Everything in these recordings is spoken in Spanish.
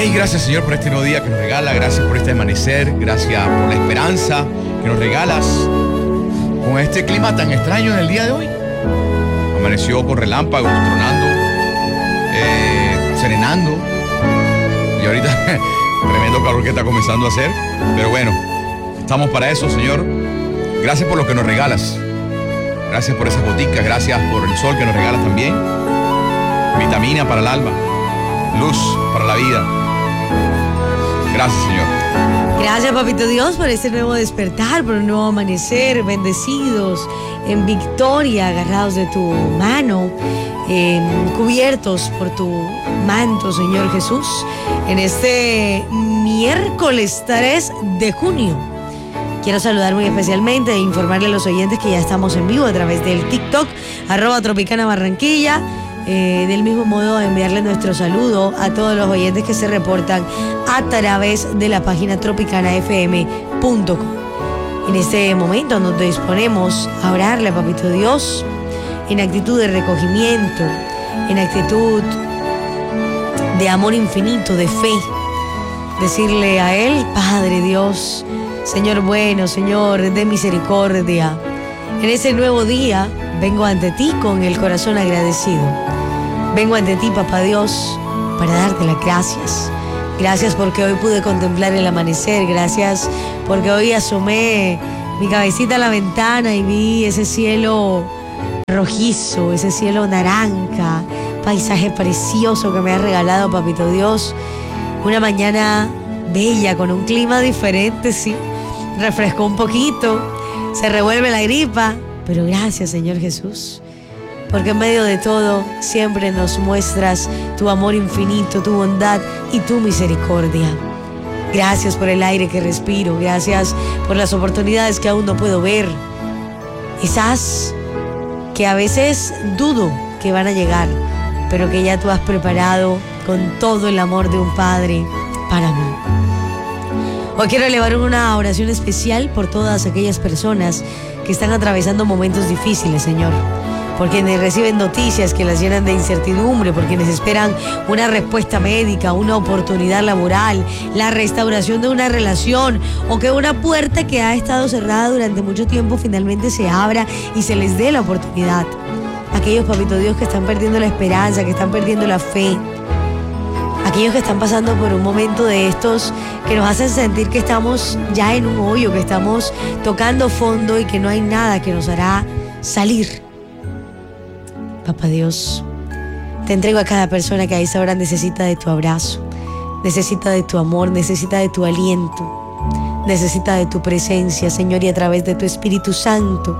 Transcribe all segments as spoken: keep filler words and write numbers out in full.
Hey, gracias, Señor, por este nuevo día que nos regala. Gracias por este amanecer. Gracias por la esperanza que nos regalas con este clima tan extraño en el día de hoy. Amaneció con relámpagos, tronando, eh, serenando. Y ahorita tremendo calor que está comenzando a hacer. Pero bueno, estamos para eso, Señor. Gracias por lo que nos regalas. Gracias por esas goticas. Gracias por el sol que nos regalas también. Vitamina para el alma. Luz para la vida. Gracias, Señor. Gracias, Papito Dios, por este nuevo despertar, por un nuevo amanecer, bendecidos, en victoria, agarrados de tu mano, eh, cubiertos por tu manto, Señor Jesús, en este miércoles tres de junio. Quiero saludar muy especialmente e informarle a los oyentes que ya estamos en vivo a través del TikTok, arroba Tropicana Barranquilla. Eh, del mismo modo, enviarle nuestro saludo a todos los oyentes que se reportan a través de la página tropicana f m punto com. En este momento nos disponemos a orarle a Papito Dios en actitud de recogimiento, en actitud de amor infinito, de fe. Decirle a Él: Padre Dios, Señor bueno, Señor de misericordia, en este nuevo día vengo ante ti con el corazón agradecido. Vengo ante ti, Papá Dios, para darte las gracias. Gracias porque hoy pude contemplar el amanecer. Gracias porque hoy asomé mi cabecita a la ventana y vi ese cielo rojizo, ese cielo naranja, paisaje precioso que me has regalado, Papito Dios. Una mañana bella, con un clima diferente, sí. Refrescó un poquito, se revuelve la gripa, pero gracias, Señor Jesús, porque en medio de todo siempre nos muestras tu amor infinito, tu bondad y tu misericordia. Gracias por el aire que respiro, gracias por las oportunidades que aún no puedo ver, esas que a veces dudo que van a llegar, pero que ya tú has preparado con todo el amor de un Padre para mí. Hoy quiero elevar una oración especial por todas aquellas personas que están atravesando momentos difíciles, Señor, por quienes reciben noticias que las llenan de incertidumbre, por quienes esperan una respuesta médica, una oportunidad laboral, la restauración de una relación, o que una puerta que ha estado cerrada durante mucho tiempo finalmente se abra y se les dé la oportunidad. Aquellos, Papito Dios, que están perdiendo la esperanza, que están perdiendo la fe. Aquellos que están pasando por un momento de estos que nos hacen sentir que estamos ya en un hoyo, que estamos tocando fondo y que no hay nada que nos hará salir. Papá Dios, te entrego a cada persona que a esa hora necesita de tu abrazo, necesita de tu amor, necesita de tu aliento, necesita de tu presencia, Señor, y a través de tu Espíritu Santo,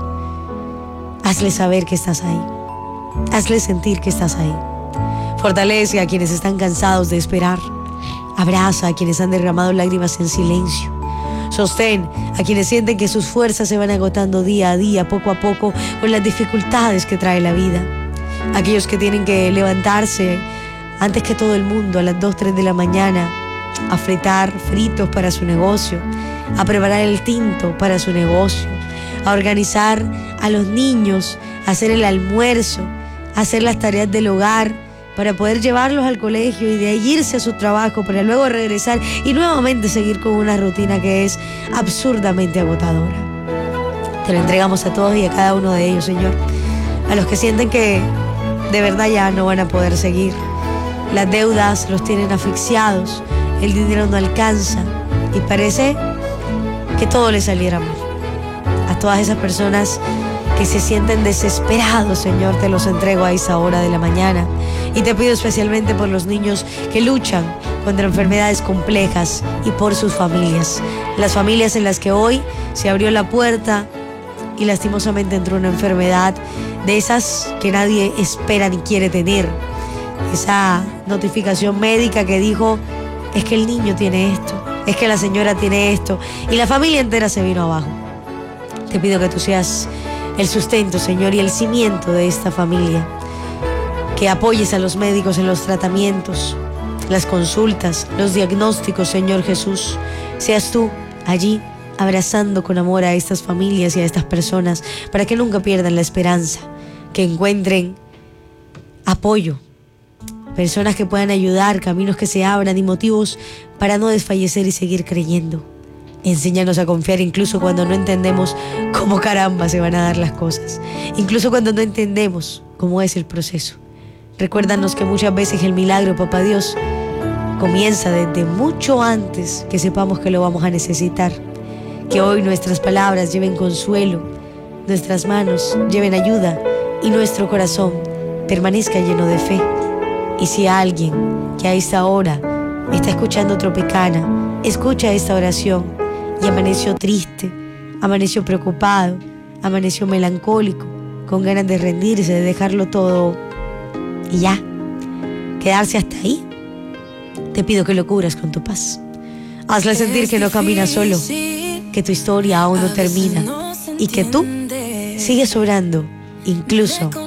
hazle saber que estás ahí, hazle sentir que estás ahí. Fortalece a quienes están cansados de esperar. Abraza a quienes han derramado lágrimas en silencio. Sostén a quienes sienten que sus fuerzas se van agotando día a día, poco a poco, con las dificultades que trae la vida. Aquellos que tienen que levantarse antes que todo el mundo a las dos, tres de la mañana a fritar fritos para su negocio, a preparar el tinto para su negocio, a organizar a los niños, a hacer el almuerzo, a hacer las tareas del hogar, para poder llevarlos al colegio y de ahí irse a su trabajo para luego regresar y nuevamente seguir con una rutina que es absurdamente agotadora. Te lo entregamos a todos y a cada uno de ellos, Señor. A los que sienten que de verdad ya no van a poder seguir. Las deudas los tienen asfixiados, el dinero no alcanza y parece que todo les saliera mal. A todas esas personas que se sienten desesperados, Señor, te los entrego a esa hora de la mañana. Y te pido especialmente por los niños que luchan contra enfermedades complejas y por sus familias. Las familias en las que hoy se abrió la puerta y lastimosamente entró una enfermedad de esas que nadie espera ni quiere tener. Esa notificación médica que dijo: es que el niño tiene esto, es que la señora tiene esto, y la familia entera se vino abajo. Te pido que tú seas el sustento, Señor, y el cimiento de esta familia. Que apoyes a los médicos en los tratamientos, las consultas, los diagnósticos, Señor Jesús. Seas tú allí abrazando con amor a estas familias y a estas personas para que nunca pierdan la esperanza, que encuentren apoyo personas que puedan ayudar, caminos que se abran y motivos para no desfallecer y seguir creyendo. Enséñanos a confiar incluso cuando no entendemos cómo caramba se van a dar las cosas, incluso cuando no entendemos cómo es el proceso. Recuérdanos que muchas veces el milagro, papá Dios, comienza desde mucho antes que sepamos que lo vamos a necesitar. Que hoy nuestras palabras lleven consuelo, nuestras manos lleven ayuda y nuestro corazón permanezca lleno de fe. Y si alguien que a esta hora está escuchando Tropicana, escucha esta oración y amaneció triste, amaneció preocupado, amaneció melancólico, con ganas de rendirse, de dejarlo todo y ya, quedarse hasta ahí, te pido que lo cubras con tu paz. Hazle sentir que no camina solo, que tu historia aún no termina y que tú sigues obrando incluso